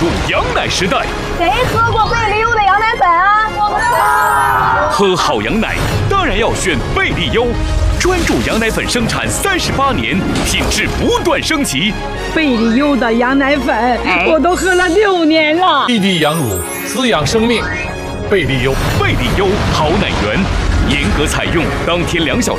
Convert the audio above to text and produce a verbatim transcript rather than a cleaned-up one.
入羊奶时代。 谁喝过贝利优的羊奶粉啊？我们喝好羊奶当然要选贝利优，专注羊奶粉生产三十八年，品质不断升级。 贝利优的羊奶粉，哎、我都喝了六年了。 一滴羊乳滋养生命，贝利优， 贝利优好奶源，严格采用当天两小